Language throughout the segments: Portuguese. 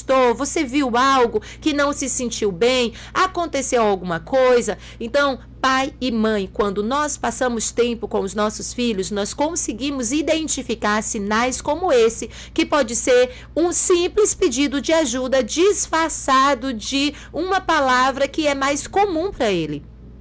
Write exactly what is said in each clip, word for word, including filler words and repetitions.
gostou? Você viu algo que não se sentiu bem? Aconteceu alguma coisa? Então, pai e mãe, quando nós passamos tempo com os nossos filhos, nós conseguimos identificar sinais como esse, que pode ser um simples pedido de ajuda disfarçado de uma palavra que é mais comum para ele.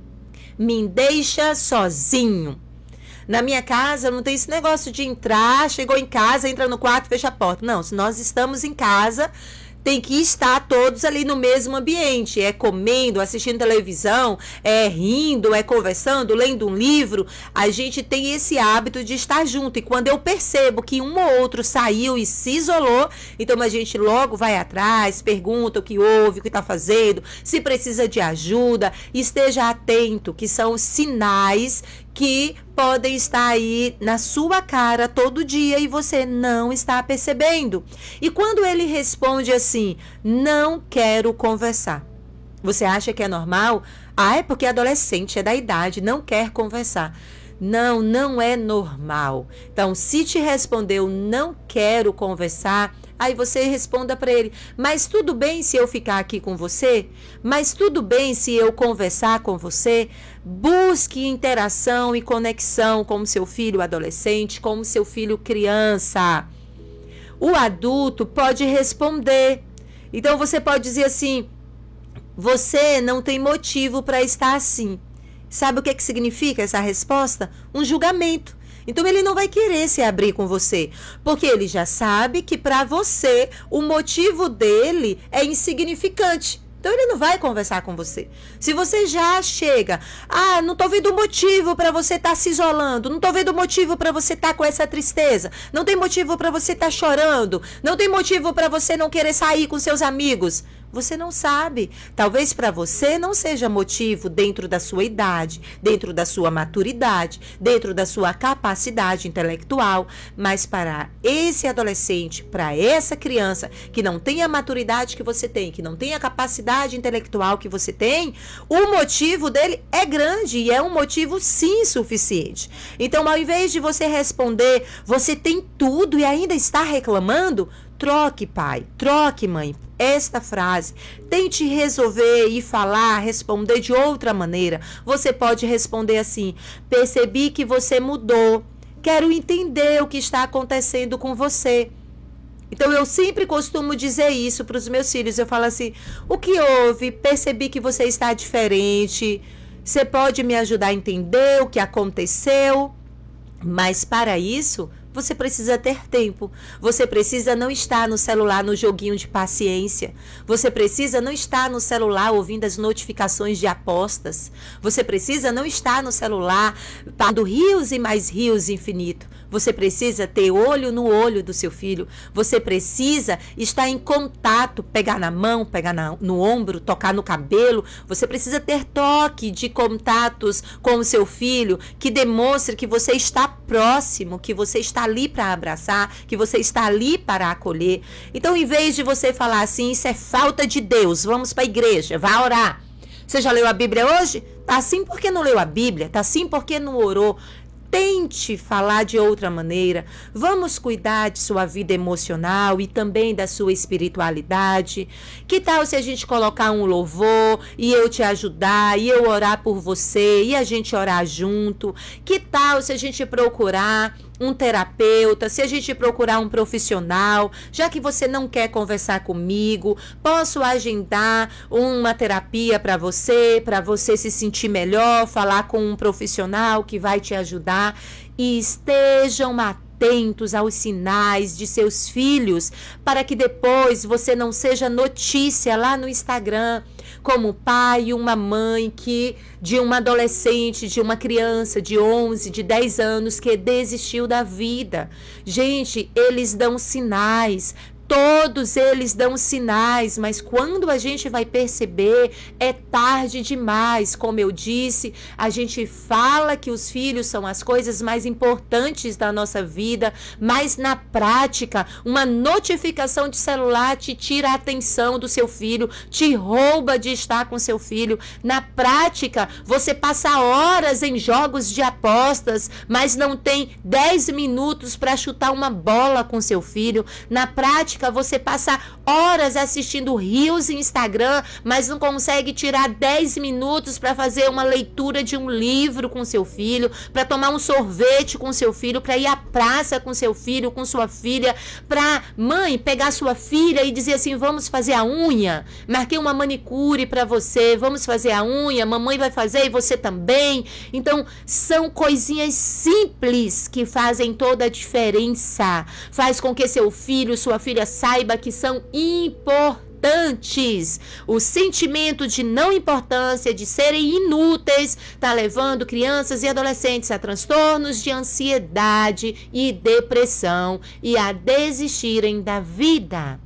Me deixa sozinho. Na minha casa não tem esse negócio de entrar, chegou em casa, entra no quarto, fecha a porta. Não, se nós estamos em casa, tem que estar todos ali no mesmo ambiente, é comendo, assistindo televisão, é rindo, é conversando, lendo um livro. A gente tem esse hábito de estar junto, e quando eu percebo que um ou outro saiu e se isolou, então a gente logo vai atrás, pergunta o que houve, o que está fazendo, se precisa de ajuda. Esteja atento, que são os sinais que podem estar aí na sua cara todo dia e você não está percebendo. E quando ele responde assim, não quero conversar, você acha que é normal? Ah, é porque é adolescente, é da idade, não quer conversar. Não, não é normal. Então, se te respondeu não quero conversar, aí você responda para ele, mas tudo bem se eu ficar aqui com você? Mas tudo bem se eu conversar com você? Busque interação e conexão com o seu filho adolescente, com o seu filho criança. O adulto pode responder. Então você pode dizer assim, você não tem motivo para estar assim. Sabe o que, que significa essa resposta? Um julgamento. Então ele não vai querer se abrir com você, porque ele já sabe que para você o motivo dele é insignificante. Então ele não vai conversar com você. Se você já chega, ah, não tô vendo motivo para você estar tá se isolando, não tô vendo motivo para você estar tá com essa tristeza, não tem motivo para você estar tá chorando, não tem motivo para você não querer sair com seus amigos. Você não sabe. Talvez para você não seja motivo dentro da sua idade, dentro da sua maturidade, dentro da sua capacidade intelectual, mas para esse adolescente, para essa criança que não tem a maturidade que você tem, que não tem a capacidade intelectual que você tem, o motivo dele é grande e é um motivo sim suficiente. Então, ao invés de você responder, você tem tudo e ainda está reclamando, troque, pai, troque, mãe, esta frase. Tente resolver e falar, responder de outra maneira. Você pode responder assim, percebi que você mudou, quero entender o que está acontecendo com você. Então eu sempre costumo dizer isso para os meus filhos, eu falo assim, o que houve? Percebi que você está diferente, você pode me ajudar a entender o que aconteceu? Mas para isso, você precisa ter tempo. Você precisa não estar no celular no joguinho de paciência. Você precisa não estar no celular ouvindo as notificações de apostas. Você precisa não estar no celular dando rios e mais rios infinito. Você precisa ter olho no olho do seu filho. Você precisa estar em contato, pegar na mão, pegar na, no ombro, tocar no cabelo. Você precisa ter toque de contatos com o seu filho que demonstre que você está próximo, que você está ali para abraçar, que você está ali para acolher. Então, em vez de você falar assim, isso é falta de Deus, vamos para a igreja, vá orar. Você já leu a Bíblia hoje? Tá assim porque não leu a Bíblia, tá assim porque não orou. Tente falar de outra maneira. Vamos cuidar de sua vida emocional e também da sua espiritualidade. Que tal se a gente colocar um louvor e eu te ajudar e eu orar por você e a gente orar junto? Que tal se a gente procurar um terapeuta, se a gente procurar um profissional, já que você não quer conversar comigo, posso agendar uma terapia para você, para você se sentir melhor, falar com um profissional que vai te ajudar. E estejam atentos aos sinais de seus filhos, para que depois você não seja notícia lá no Instagram, como pai e uma mãe que de uma adolescente, de uma criança de onze, de dez anos que desistiu da vida. Gente, eles dão sinais. Todos eles dão sinais, mas quando a gente vai perceber, é tarde demais. Como eu disse, a gente fala que os filhos são as coisas mais importantes da nossa vida, mas na prática, uma notificação de celular te tira a atenção do seu filho, te rouba de estar com seu filho. Na prática, você passa horas em jogos de apostas, mas não tem dez minutos para chutar uma bola com seu filho. Na prática, prática, você passa horas assistindo reels em Instagram, mas não consegue tirar dez minutos para fazer uma leitura de um livro com seu filho, para tomar um sorvete com seu filho, para ir à praça com seu filho, com sua filha, para mãe pegar sua filha e dizer assim, vamos fazer a unha, marquei uma manicure para você, vamos fazer a unha, mamãe vai fazer e você também. Então, são coisinhas simples que fazem toda a diferença. Faz com que seu filho, sua filha saiba que são importantes. O sentimento de não importância, de serem inúteis, está levando crianças e adolescentes a transtornos de ansiedade e depressão e a desistirem da vida.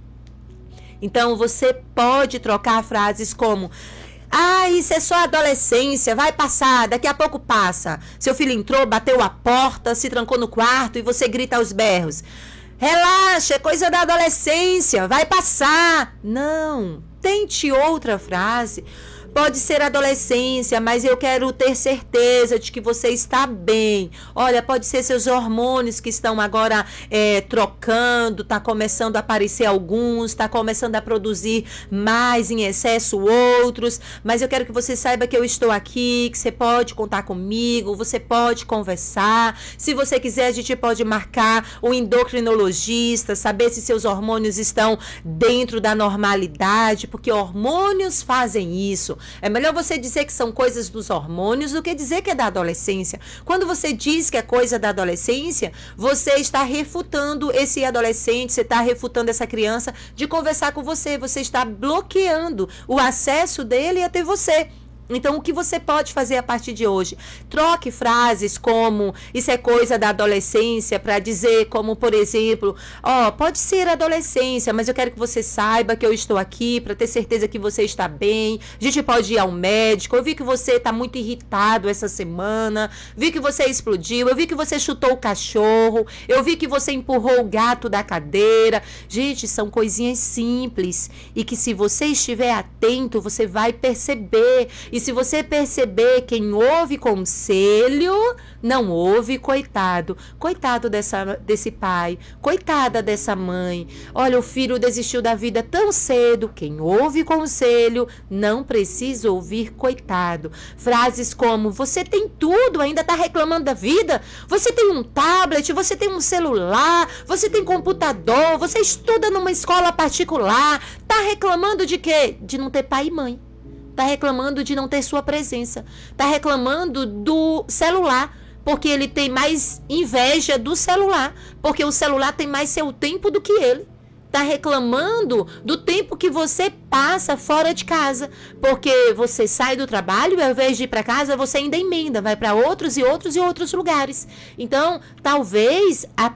Então, você pode trocar frases como: ah, isso é só adolescência, vai passar, daqui a pouco passa. Seu filho entrou, bateu a porta, se trancou no quarto e você grita aos berros: relaxa, é coisa da adolescência, vai passar. Não, tente outra frase. Pode ser adolescência, mas eu quero ter certeza de que você está bem. Olha, pode ser seus hormônios que estão agora é, trocando, está começando a aparecer alguns, está começando a produzir mais em excesso outros, mas eu quero que você saiba que eu estou aqui, que você pode contar comigo, você pode conversar. Se você quiser, a gente pode marcar um endocrinologista, saber se seus hormônios estão dentro da normalidade, porque hormônios fazem isso. É melhor você dizer que são coisas dos hormônios do que dizer que é da adolescência. Quando você diz que é coisa da adolescência, você está refutando esse adolescente, você está refutando essa criança de conversar com você, você está bloqueando o acesso dele até você. Então, o que você pode fazer a partir de hoje? Troque frases como, isso é coisa da adolescência, para dizer como, por exemplo, ó, oh, pode ser adolescência, mas eu quero que você saiba que eu estou aqui para ter certeza que você está bem. A gente pode ir ao médico. Eu vi que você está muito irritado essa semana. Vi que você explodiu. Eu vi que você chutou o cachorro. Eu vi que você empurrou o gato da cadeira. Gente, são coisinhas simples e que, se você estiver atento, você vai perceber. E se você perceber, quem ouve conselho, não ouve coitado. Coitado dessa, desse pai, coitada dessa mãe. Olha, o filho desistiu da vida tão cedo. Quem ouve conselho, não precisa ouvir coitado. Frases como, você tem tudo, ainda está reclamando da vida? Você tem um tablet, você tem um celular, você tem computador, você estuda numa escola particular. Está reclamando de quê? De não ter pai e mãe. Está reclamando de não ter sua presença. Está reclamando do celular, porque ele tem mais inveja do celular, porque o celular tem mais seu tempo do que ele. Está reclamando do tempo que você passa fora de casa, porque você sai do trabalho e, ao invés de ir para casa, você ainda emenda, vai para outros e outros e outros lugares. Então, talvez a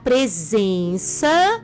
presença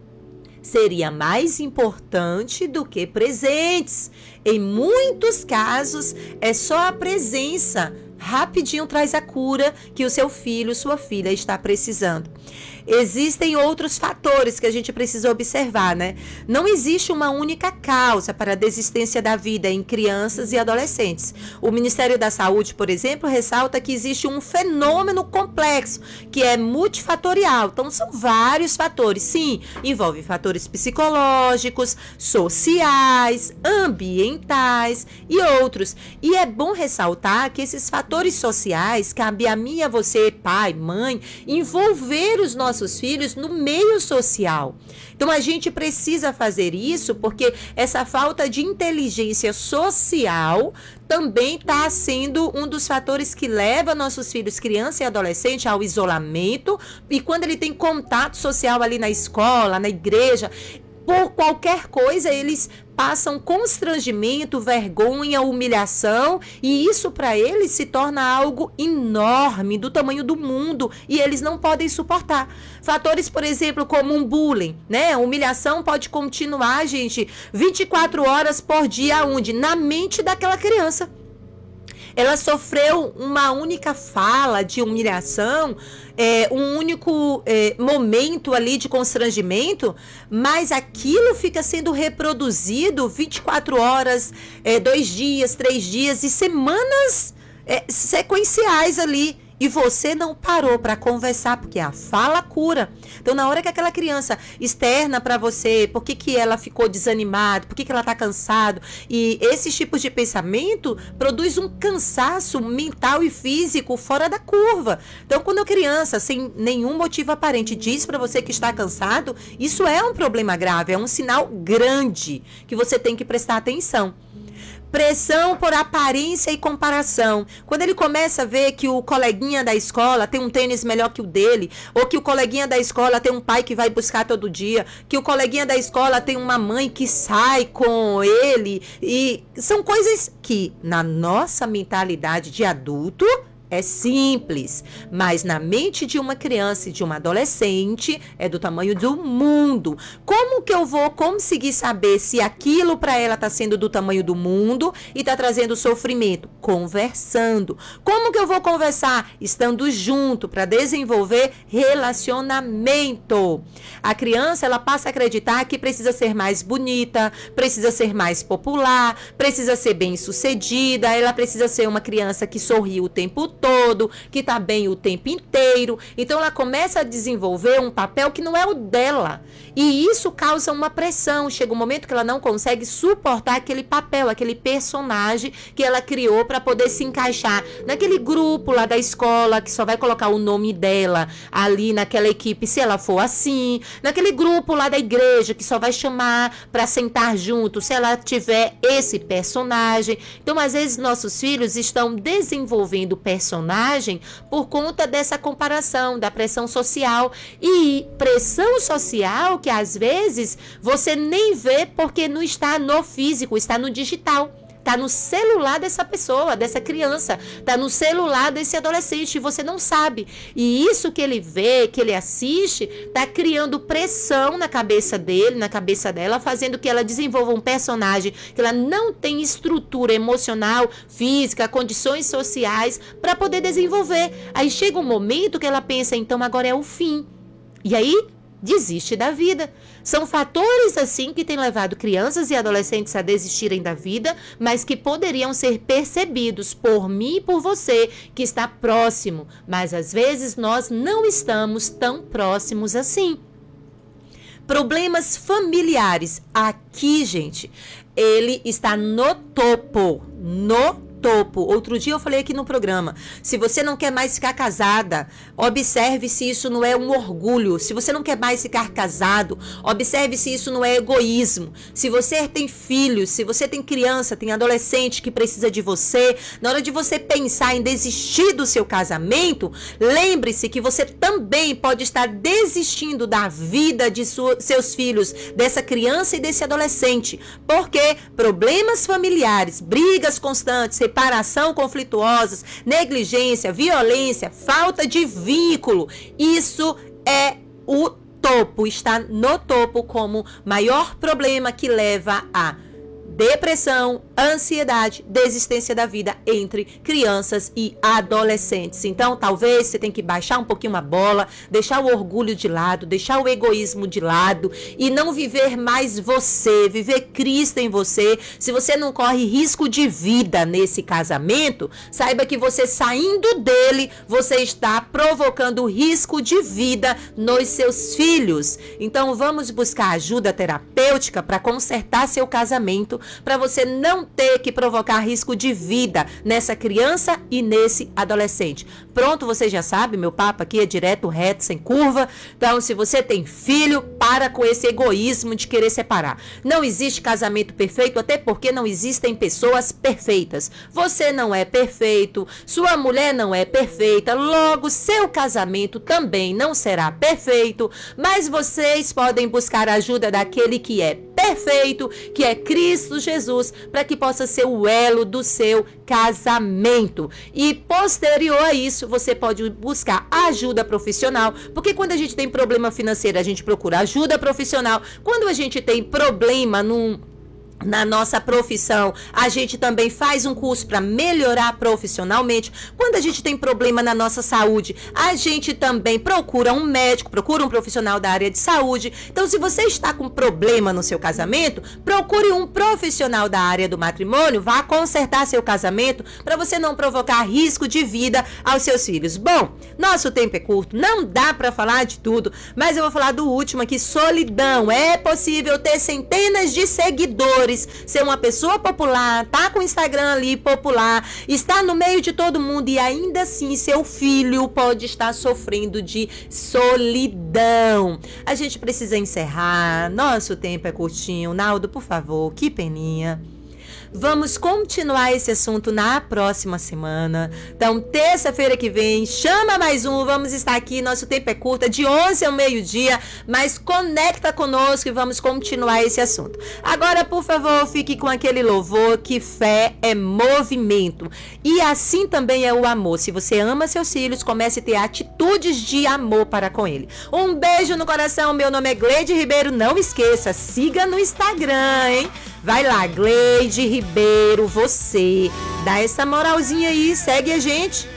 seria mais importante do que presentes. Em muitos casos, é só a presença. Rapidinho traz a cura que o seu filho, sua filha está precisando. Existem outros fatores que a gente precisa observar, né? Não existe uma única causa para a desistência da vida em crianças e adolescentes. O Ministério da Saúde, por exemplo, ressalta que existe um fenômeno complexo, que é multifatorial. Então, são vários fatores. Sim, envolve fatores psicológicos, sociais, ambientais e outros. E é bom ressaltar que esses fatores sociais, cabe a mim e a você, pai, mãe, envolver os nossos nossos filhos no meio social. Então, a gente precisa fazer isso porque essa falta de inteligência social também está sendo um dos fatores que leva nossos filhos, criança e adolescente, ao isolamento. E quando ele tem contato social ali na escola, na igreja, por qualquer coisa, eles passam constrangimento, vergonha, humilhação, e isso para eles se torna algo enorme, do tamanho do mundo, e eles não podem suportar. Fatores, por exemplo, como um bullying, né? A humilhação pode continuar, gente, vinte e quatro horas por dia, onde? Na mente daquela criança. Ela sofreu uma única fala de humilhação, é, um único é, momento ali de constrangimento, mas aquilo fica sendo reproduzido vinte e quatro horas, é, dois dias, três dias e semanas é, sequenciais ali. e você não parou para conversar, porque a fala cura. Então, na hora que aquela criança externa para você, por que que ela ficou desanimada, por que que ela está cansado, e esses tipos de pensamento produz um cansaço mental e físico fora da curva. Então, quando a criança, sem nenhum motivo aparente, diz para você que está cansado, isso é um problema grave, é um sinal grande que você tem que prestar atenção. Pressão por aparência e comparação. Quando ele começa a ver que o coleguinha da escola tem um tênis melhor que o dele, ou que o coleguinha da escola tem um pai que vai buscar todo dia, que o coleguinha da escola tem uma mãe que sai com ele, e são coisas que, na nossa mentalidade de adulto, é simples, mas na mente de uma criança e de uma adolescente é do tamanho do mundo. Como que eu vou conseguir saber se aquilo para ela está sendo do tamanho do mundo e está trazendo sofrimento? Conversando. Como que eu vou conversar? Estando junto para desenvolver relacionamento. A criança, ela passa a acreditar que precisa ser mais bonita, precisa ser mais popular, precisa ser bem-sucedida, ela precisa ser uma criança que sorri o tempo todo. todo, que está bem o tempo inteiro. Então ela começa a desenvolver um papel que não é o dela. E isso causa uma pressão. Chega um momento que ela não consegue suportar aquele papel, aquele personagem que ela criou para poder se encaixar naquele grupo lá da escola, que só vai colocar o nome dela ali naquela equipe, se ela for assim. Naquele grupo lá da igreja, que só vai chamar para sentar junto, se ela tiver esse personagem. Então, às vezes, nossos filhos estão desenvolvendo personagem por conta dessa comparação, da pressão social. E pressão social que às vezes você nem vê porque não está no físico, está no digital. Está no celular dessa pessoa, dessa criança. Está no celular desse adolescente e você não sabe. E isso que ele vê, que ele assiste, está criando pressão na cabeça dele, na cabeça dela, fazendo que ela desenvolva um personagem que ela não tem estrutura emocional, física, condições sociais para poder desenvolver. Aí chega um momento que ela pensa, então agora é o fim. E aí desiste da vida. São fatores assim que têm levado crianças e adolescentes a desistirem da vida, mas que poderiam ser percebidos por mim e por você que está próximo, mas às vezes nós não estamos tão próximos assim. Problemas familiares. Aqui, gente, ele está no topo, no topo. Outro dia eu falei aqui no programa, se você não quer mais ficar casada, observe se isso não é um orgulho. Se você não quer mais ficar casado, observe se isso não é egoísmo. Se você tem filhos, se você tem criança, tem adolescente que precisa de você, na hora de você pensar em desistir do seu casamento, lembre-se que você também pode estar desistindo da vida de sua, seus filhos, dessa criança e desse adolescente, porque problemas familiares, brigas constantes, separação conflituosas, negligência, violência, falta de vínculo, isso é o topo, está no topo como maior problema que leva a depressão, ansiedade, desistência da vida entre crianças e adolescentes. Então, talvez você tenha que baixar um pouquinho a bola, deixar o orgulho de lado, deixar o egoísmo de lado e não viver mais você, viver Cristo em você. Se você não corre risco de vida nesse casamento, saiba que você saindo dele, você está provocando risco de vida nos seus filhos. Então, vamos buscar ajuda terapêutica para consertar seu casamento, para você não ter que provocar risco de vida nessa criança e nesse adolescente. Pronto, você já sabe, meu papo aqui é direto, reto, sem curva. Então, se você tem filho, para com esse egoísmo de querer separar. Não existe casamento perfeito, até porque não existem pessoas perfeitas. Você não é perfeito, sua mulher não é perfeita, logo seu casamento também não será perfeito, mas vocês podem buscar a ajuda daquele que é perfeito, que é Cristo Jesus, para que possa ser o elo do seu casamento. E posterior a isso, você pode buscar ajuda profissional, porque quando a gente tem problema financeiro, a gente procura ajuda profissional. Quando a gente tem problema num na nossa profissão, a gente também faz um curso para melhorar profissionalmente. Quando a gente tem problema na nossa saúde, a gente também procura um médico, procura um profissional da área de saúde. Então, se você está com problema no seu casamento, procure um profissional da área do matrimônio, vá consertar seu casamento para você não provocar risco de vida aos seus filhos. Bom, nosso tempo é curto, não dá para falar de tudo, mas eu vou falar do último aqui, solidão. É possível ter centenas de seguidores, ser uma pessoa popular, tá com o Instagram ali popular, está no meio de todo mundo e ainda assim seu filho pode estar sofrendo de solidão. A gente precisa encerrar, nosso tempo é curtinho. Naldo, por favor, que peninha. Vamos continuar esse assunto na próxima semana. Então, terça-feira que vem, chama mais um. Vamos estar aqui, nosso tempo é curto, é de onze ao meio-dia, mas conecta conosco e vamos continuar esse assunto. Agora, por favor, fique com aquele louvor que fé é movimento. E assim também é o amor. Se você ama seus filhos, comece a ter atitudes de amor para com ele. Um beijo no coração. Meu nome é Gleide Ribeiro. Não esqueça, siga no Instagram, hein? Vai lá, Gleide Ribeiro, você. Dá essa moralzinha aí, segue a gente.